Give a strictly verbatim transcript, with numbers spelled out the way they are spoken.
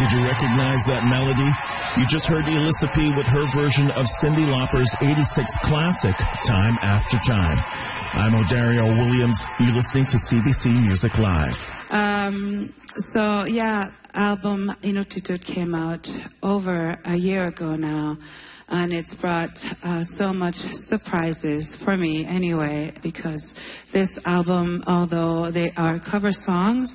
Did you recognize that melody? You just heard Elissa P with her version of Cyndi Lauper's eighty-six classic, Time After Time. I'm O'Dario Williams. You're listening to C B C Music Live. Um, so, yeah, album Inuktitut came out over a year ago now. And it's brought uh, so much surprises for me anyway, because this album, although they are cover songs,